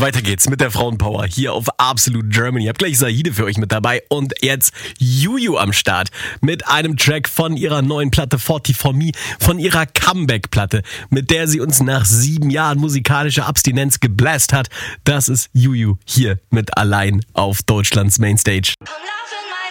Weiter geht's mit der Frauenpower hier auf Absolute Germany. Ich hab gleich Saide für euch mit dabei und jetzt Juju am Start mit einem Track von ihrer neuen Platte 40 For Me, von ihrer Comeback-Platte, mit der sie uns nach 7 Jahren musikalischer Abstinenz gebläst hat. Das ist Juju hier mit Allein auf Deutschlands Mainstage.